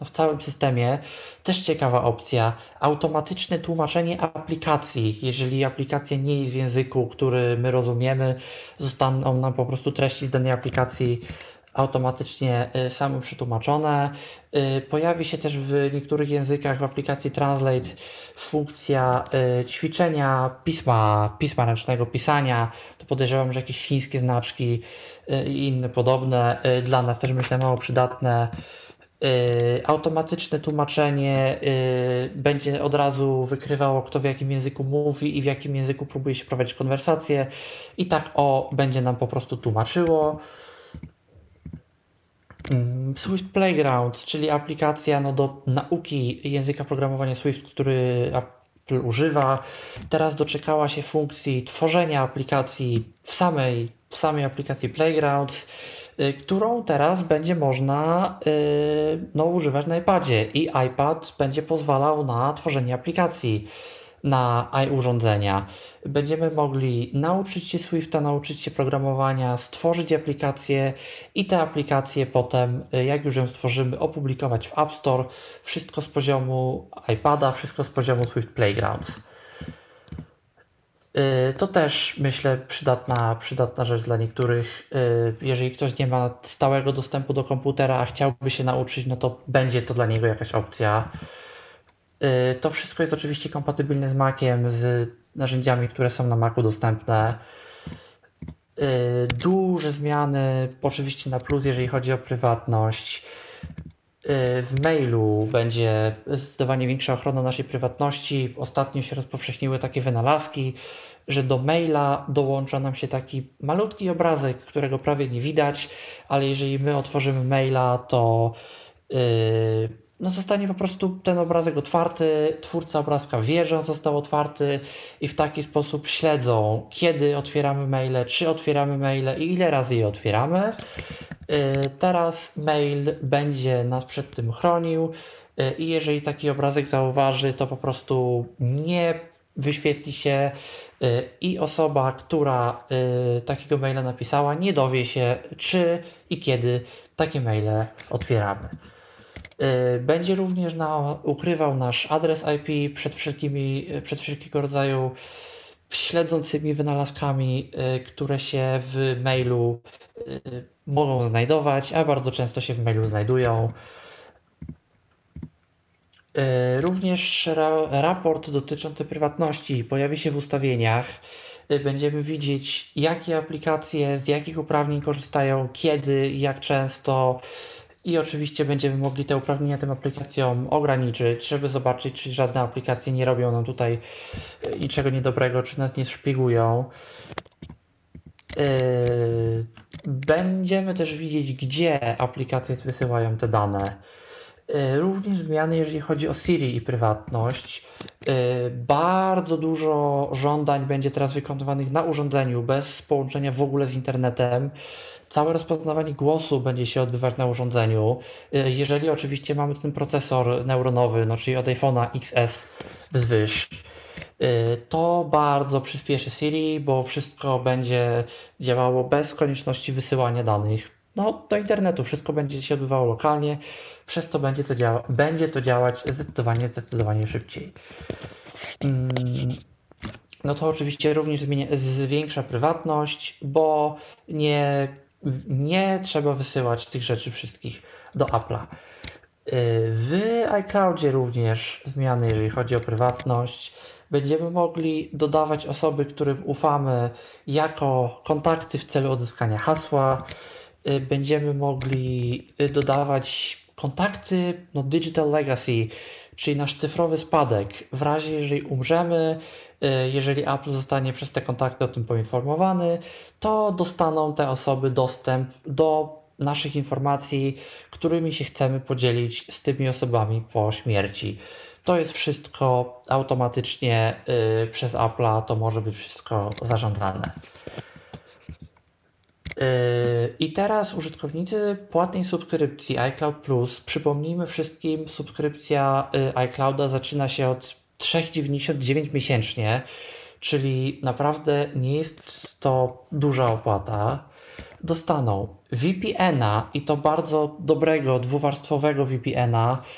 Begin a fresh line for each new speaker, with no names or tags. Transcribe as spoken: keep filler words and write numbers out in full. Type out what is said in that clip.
w całym systemie, też ciekawa opcja, automatyczne tłumaczenie aplikacji. Jeżeli aplikacja nie jest w języku, który my rozumiemy, zostaną nam po prostu treści z danej aplikacji automatycznie y, same przetłumaczone. Y, Pojawi się też w niektórych językach w aplikacji Translate funkcja y, ćwiczenia pisma, pisma ręcznego, pisania. To podejrzewam, że jakieś chińskie znaczki y, i inne podobne. Y, Dla nas też myślę mało przydatne. Y, Automatyczne tłumaczenie y, będzie od razu wykrywało, kto w jakim języku mówi i w jakim języku próbuje się prowadzić konwersację. I tak o będzie nam po prostu tłumaczyło. Mm, Swift Playground, czyli aplikacja no, do nauki języka programowania Swift, który Apple używa. Teraz doczekała się funkcji tworzenia aplikacji w samej, w samej aplikacji Playgrounds, y, którą teraz będzie można y, no, używać na iPadzie i iPad będzie pozwalał na tworzenie aplikacji na urządzenia. Będziemy mogli nauczyć się Swifta, nauczyć się programowania, stworzyć aplikacje i te aplikacje potem, jak już ją stworzymy, opublikować w App Store. Wszystko z poziomu iPada, wszystko z poziomu Swift Playgrounds. Yy, To też myślę przydatna, przydatna rzecz dla niektórych. Yy, Jeżeli ktoś nie ma stałego dostępu do komputera, a chciałby się nauczyć, no to będzie to dla niego jakaś opcja. Yy, To wszystko jest oczywiście kompatybilne z Maciem, z narzędziami, które są na Macu dostępne. Yy, Duże zmiany, oczywiście na plus, jeżeli chodzi o prywatność. Yy, W mailu będzie zdecydowanie większa ochrona naszej prywatności. Ostatnio się rozpowszechniły takie wynalazki, że do maila dołącza nam się taki malutki obrazek, którego prawie nie widać, ale jeżeli my otworzymy maila, to yy, no zostanie po prostu ten obrazek otwarty, twórca obrazka wie, że on został otwarty i w taki sposób śledzą, kiedy otwieramy maile, czy otwieramy maile i ile razy je otwieramy. Yy, Teraz mail będzie nas przed tym chronił yy, i jeżeli taki obrazek zauważy, to po prostu nie wyświetli się yy, i osoba, która yy, takiego maila napisała, nie dowie się, czy i kiedy takie maile otwieramy. Yy, Będzie również na, ukrywał nasz adres I P przed wszelkimi, przed wszelkiego rodzaju śledzącymi wynalazkami, y, które się w mailu y, mogą znajdować, a bardzo często się w mailu znajdują. Y, Również ra, raport dotyczący prywatności pojawi się w ustawieniach. Y, Będziemy widzieć, jakie aplikacje z jakich uprawnień korzystają, kiedy, jak często. I oczywiście będziemy mogli te uprawnienia tym aplikacjom ograniczyć, żeby zobaczyć, czy żadne aplikacje nie robią nam tutaj y, niczego niedobrego, czy nas nie szpiegują. Yy, Będziemy też widzieć, gdzie aplikacje wysyłają te dane. Yy, Również zmiany, jeżeli chodzi o Siri i prywatność. Yy, Bardzo dużo żądań będzie teraz wykonywanych na urządzeniu, bez połączenia w ogóle z internetem. Całe rozpoznawanie głosu będzie się odbywać na urządzeniu. Yy, Jeżeli oczywiście mamy ten procesor neuronowy, no czyli od iPhone'a X S wzwyż, yy, to bardzo przyspieszy Siri, bo wszystko będzie działało bez konieczności wysyłania danych no, do internetu. Wszystko będzie się odbywało lokalnie, przez to będzie to, działa- będzie to działać zdecydowanie, zdecydowanie szybciej. Mm, No to oczywiście również zmienia, zwiększa prywatność, bo nie, nie trzeba wysyłać tych rzeczy wszystkich do Apple'a. Yy, W iCloudzie również zmiany, jeżeli chodzi o prywatność. Będziemy mogli dodawać osoby, którym ufamy, jako kontakty w celu odzyskania hasła. Yy, Będziemy mogli yy, dodawać kontakty, no digital legacy, czyli nasz cyfrowy spadek. W razie, jeżeli umrzemy, yy, jeżeli Apple zostanie przez te kontakty o tym poinformowany, to dostaną te osoby dostęp do naszych informacji, którymi się chcemy podzielić z tymi osobami po śmierci. To jest wszystko automatycznie y, przez Apple'a, to może być wszystko zarządzane. Yy, I teraz użytkownicy płatnej subskrypcji iCloud Plus, przypomnijmy wszystkim, subskrypcja y, iClouda zaczyna się od trzy dziewięćdziesiąt dziewięć miesięcznie, czyli naprawdę nie jest to duża opłata. Dostaną V P N a i to bardzo dobrego, dwuwarstwowego V P N a